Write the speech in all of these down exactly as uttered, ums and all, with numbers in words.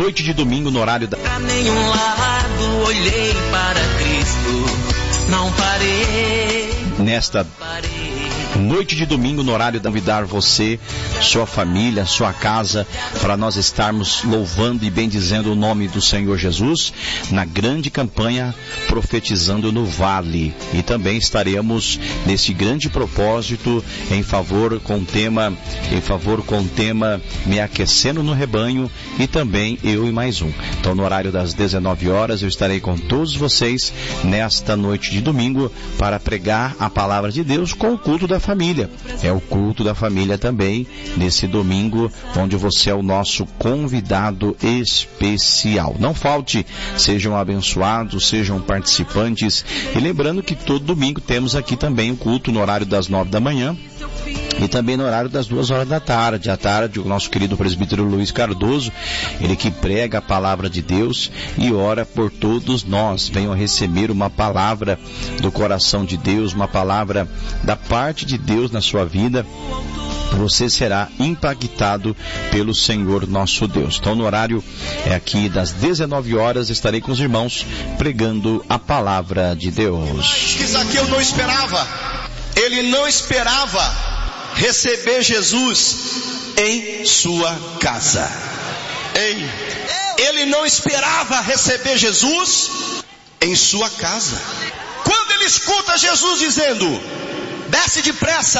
noite de domingo no horário da... Pra nenhum lado olhei para Cristo, não parei. Nesta noite de domingo no horário da... convidar você, sua família, sua casa, para nós estarmos louvando e bendizendo o nome do Senhor Jesus na grande campanha Profetizando no Vale. E também estaremos nesse grande propósito em favor com o tema, em favor com o tema Me Aquecendo no Rebanho, e também eu e mais um. Então no horário das dezenove horas eu estarei com todos vocês nesta noite de domingo para pregar a palavra de Deus com o culto da família. É o culto da família também, nesse domingo, onde você é o nosso convidado especial. Não falte, sejam abençoados, sejam participantes. E lembrando que todo domingo temos aqui também o culto no horário das nove da manhã. E também no horário das duas horas da tarde. À tarde, o nosso querido presbítero Luiz Cardoso, ele que prega a palavra de Deus e ora por todos nós. Venham receber uma palavra do coração de Deus, uma palavra da parte de Deus na sua vida. Você será impactado pelo Senhor nosso Deus. Então no horário é aqui das dezenove horas, estarei com os irmãos pregando a palavra de Deus. Que Zaqueu não esperava. Ele não esperava receber Jesus em sua casa. Ei, ele não esperava receber Jesus em sua casa. Quando ele escuta Jesus dizendo: desce depressa,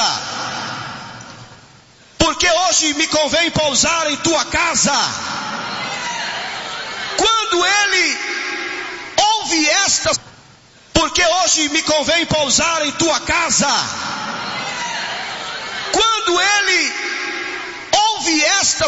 porque hoje me convém pousar em tua casa. Quando ele ouve estas, porque hoje me convém pousar em tua casa. Quando ele ouve estas